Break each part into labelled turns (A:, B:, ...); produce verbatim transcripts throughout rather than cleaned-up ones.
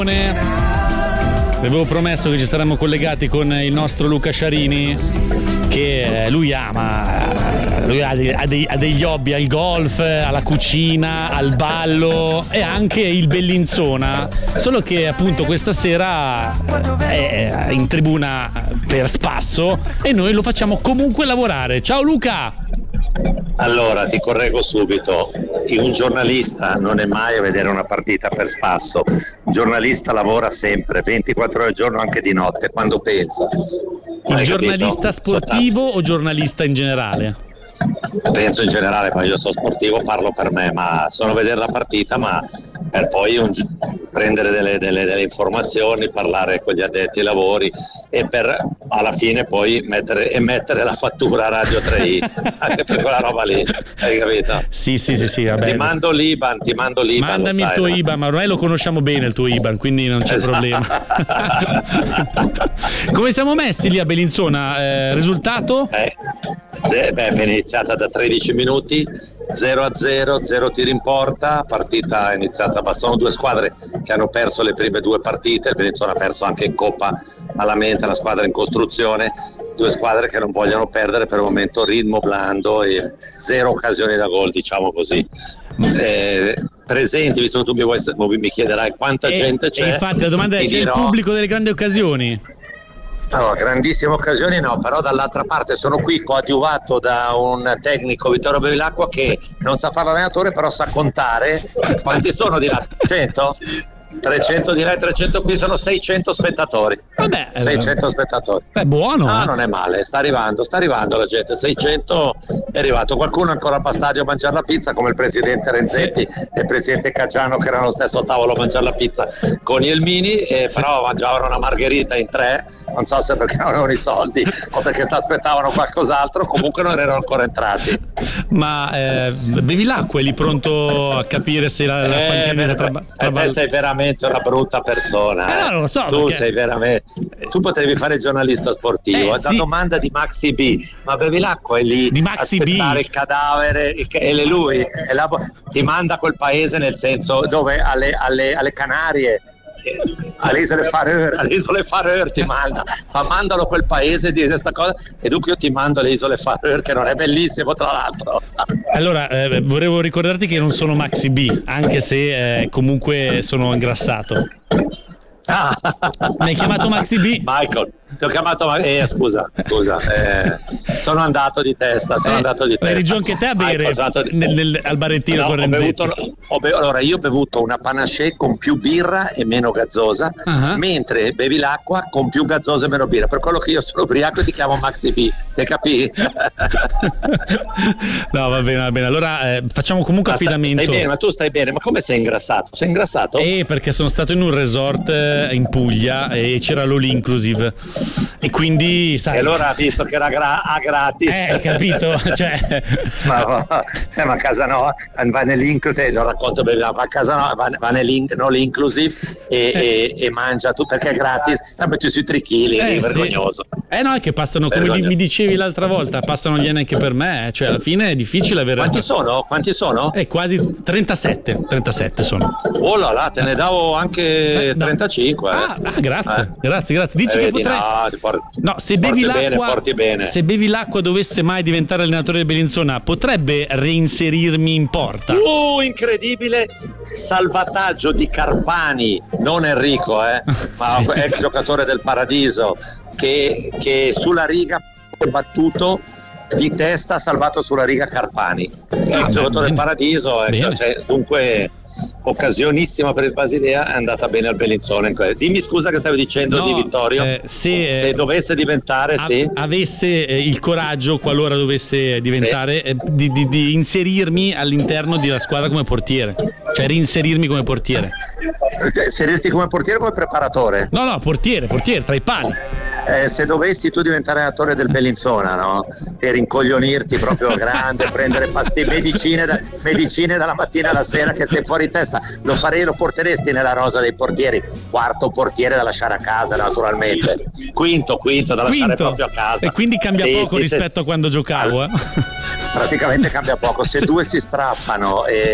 A: Vi avevo promesso che ci saremmo collegati con il nostro Luca Sciarini, che lui ama, lui ha, dei, ha, dei, ha degli hobby, al golf, alla cucina, al ballo e anche il Bellinzona, solo che appunto questa sera è in tribuna per spasso e noi lo facciamo comunque lavorare. Ciao Luca!
B: Allora ti correggo subito, un giornalista non è mai a vedere una partita per spasso, un giornalista lavora sempre, ventiquattro ore al giorno, anche di notte, quando pensa.
A: Il
B: Hai
A: giornalista
B: capito?
A: sportivo o giornalista in generale?
B: Penso in generale, quando io sono sportivo parlo per me, ma sono a vedere la partita, ma per poi un, prendere delle, delle, delle informazioni, parlare con gli addetti ai lavori e per alla fine poi mettere, e mettere la fattura a Radio tre i anche per quella roba lì, hai capito?
A: Sì, sì, sì, sì, vabbè.
B: Ti mando l'I B A N, ti mando l'I B A N.
A: Mandami
B: sai,
A: il tuo
B: no?
A: I B A N, ma ormai lo conosciamo bene il tuo I B A N, quindi non c'è
B: Esatto.
A: problema. Come siamo messi lì a Bellinzona? Eh, risultato?
B: Eh, beh, è iniziata da tredici minuti, zero a zero, zero tiri in porta, partita è iniziata, sono due squadre che hanno perso le prime due partite, il Bellinzona ha perso anche in Coppa alla mente, la squadra in costruzione, due squadre che non vogliono perdere, per il momento ritmo blando e zero occasioni da gol, diciamo così. Eh, presenti, visto che tu mi, vuoi, mi chiederai quanta
A: e,
B: gente c'è,
A: e infatti la domanda è: c'è
B: dirò...
A: il pubblico delle grandi occasioni?
B: No, grandissime occasioni no, però dall'altra parte sono qui coadiuvato da un tecnico, Vittorio Bevilacqua, che non sa fare l'allenatore però sa contare. Quanti sono di là? cento? trecento di là, trecento qui, sono seicento spettatori.
A: Vabbè,
B: seicento spettatori.
A: È buono.
B: No,
A: eh?
B: non è male, sta arrivando, sta arrivando la gente, seicento è arrivato. Qualcuno ancora va a stadio a mangiare la pizza, come il presidente Renzetti sì. e il presidente Caggiano, che erano allo stesso tavolo a mangiare la pizza con Ielmini, e sì. però mangiavano una margherita in tre, non so se perché non avevano i soldi o perché aspettavano qualcos'altro, comunque non erano ancora entrati.
A: Ma eh, Bevilacqua è lì pronto a capire se la, la
B: eh,
A: panchina tra, tra...
B: te sei veramente una brutta persona,
A: eh,
B: eh.
A: no, non lo so,
B: tu
A: perché...
B: sei veramente, tu potevi fare giornalista sportivo.
A: Eh,
B: è
A: sì.
B: la domanda di Maxi B, ma Bevilacqua è lì
A: di Maxi
B: aspettare
A: B.
B: il cadavere e lui e la, ti manda a quel paese, nel senso dove alle, alle, alle Canarie, alle isole Faroe, alle isole Faroe ti manda, fa mandalo a quel paese di questa cosa, e dunque io ti mando alle isole Faroe, che non è bellissimo tra l'altro.
A: Allora eh, volevo ricordarti che non sono Maxi B, anche se eh, comunque sono ingrassato.
B: Ah.
A: Mi hai chiamato Maxi B?
B: Michael, ti ho chiamato, eh, scusa, scusa, eh, sono andato di testa, sono
A: eh,
B: andato di testa.
A: Eri giù anche te a bere Michael, di... nel, nel, al barettino
B: no,
A: con Renzetti?
B: Ho bevuto, ho be- allora io ho bevuto una panaché con più birra e meno gazzosa, uh-huh. mentre bevi l'acqua con più gazzosa e meno birra, per quello che io sono ubriaco e ti chiamo Maxi B, ti capi?
A: No, va bene, va bene, allora eh, facciamo comunque ma affidamento.
B: Stai bene, ma tu stai bene, ma come sei ingrassato? Sei ingrassato?
A: Eh, perché sono stato in un resort in Puglia e c'era l'all inclusive e quindi sai,
B: e allora visto che era gra- a gratis,
A: eh capito, cioè
B: ma, ma, cioè, ma a casa no, va nell'inclusive, non racconto bene, va a casa no, va, va nell'inclusive e, eh. e, e mangia tu perché è gratis, metti sui tre chili,
A: eh,
B: è vergognoso.
A: Sì. Eh no, è che passano, come mi dicevi l'altra volta, passano gli anche per me, cioè alla fine è difficile avere.
B: Quanti sono? Quanti sono?
A: Eh, quasi trentasette, trentasette sono.
B: Oh là là, te ne davo anche eh, trentacinque.
A: Ah, ah grazie, eh. grazie, grazie. Dici
B: eh,
A: che
B: vedi,
A: potrei.
B: No, ti porti,
A: no, se
B: porti
A: bevi l'acqua,
B: bene, porti bene.
A: Se bevi l'acqua dovesse mai diventare allenatore del Bellinzona, potrebbe reinserirmi in porta?
B: Uh, incredibile salvataggio di Carpani, non Enrico, eh, ma sì. ex giocatore del Paradiso, che, che sulla riga ha battuto di testa, salvato sulla riga Carpani, ex ah, giocatore del Paradiso, eh, cioè, dunque occasionissima per il Basilea, è andata bene al Bellinzona. Dimmi scusa che stavi dicendo no, di Vittorio, eh, se, se eh, dovesse diventare a, sì.
A: avesse eh, il coraggio, qualora dovesse diventare sì. eh, di, di, di inserirmi all'interno della squadra come portiere, cioè reinserirmi come portiere.
B: Inserirti come portiere o come preparatore?
A: No no, portiere, portiere tra i pali.
B: Eh, se dovessi tu diventare allenatore del Bellinzona, no? Per incoglionirti proprio grande, prendere pastiglie, medicine, da, medicine dalla mattina alla sera che sei fuori testa, lo farei, lo porteresti nella rosa dei portieri, quarto portiere da lasciare a casa naturalmente, quinto, quinto da lasciare quinto. proprio a casa.
A: E quindi cambia sì, poco sì, rispetto sì. a quando giocavo. Eh?
B: Praticamente cambia poco, se due si strappano e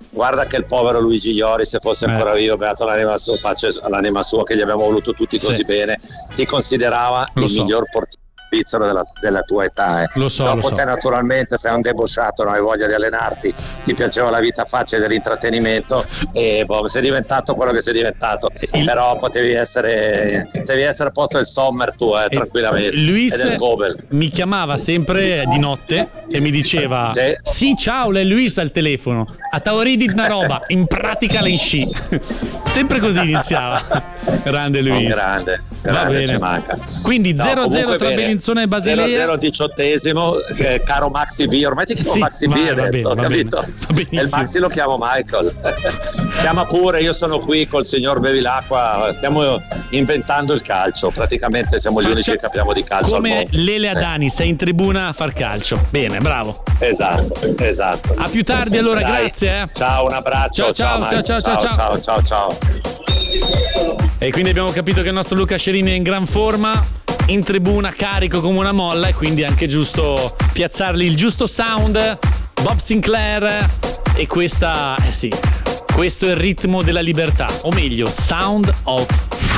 B: guarda che il povero Luigi Iori, se fosse ancora
A: eh.
B: vivo, beato l'anima sua, pace all'anima sua, che gli abbiamo voluto tutti così
A: sì.
B: bene, ti considerava
A: Lo
B: il
A: so.
B: miglior portiere svizzero della, della tua età. Eh.
A: Lo so,
B: Dopo
A: lo
B: te
A: so.
B: naturalmente sei un debosciato, non hai voglia di allenarti, ti piaceva la vita facile dell'intrattenimento e boh, sei diventato quello che sei diventato.
A: Il...
B: Però potevi essere devi essere a posto del Sommer tu, eh, tranquillamente.
A: Luis
B: e del Gobel.
A: mi chiamava sempre di notte e mi diceva
B: sì,
A: sì ciao, è Luis al telefono, a Tauridi una roba, in pratica le sci. Sempre così iniziava. Grande Luis.
B: Oh, grande,
A: Va
B: grande,
A: bene.
B: ci manca.
A: Quindi
B: No,
A: zero a zero tra
B: bene.
A: Bellinzona e Basilea.
B: zero a zero diciottesimo,
A: Sì.
B: eh, caro Maxi B, ormai ti chiamo
A: Sì,
B: Maxi B
A: va, va
B: adesso,
A: bene, va
B: capito?
A: bene, va benissimo.
B: E il Maxi lo chiamo Michael. Chiama pure, io sono qui col signor Bevilacqua, stiamo inventando il calcio, praticamente siamo gli
A: Faccia
B: unici che capiamo di calcio al
A: come
B: mondo.
A: Lele Adani, sei in tribuna a far calcio. Bene, bravo.
B: Esatto, esatto.
A: A più tardi allora,
B: Dai,
A: grazie. Eh.
B: Ciao, un abbraccio.
A: Ciao, ciao,
B: Mike.
A: ciao, ciao, ciao,
B: ciao, ciao, ciao.
A: E quindi abbiamo capito che il nostro Luca Scerini è in gran forma, in tribuna, carico come una molla, e quindi è anche giusto piazzargli il giusto sound. Bob Sinclair, e questa, eh sì, questo è il ritmo della libertà, o meglio, Sound of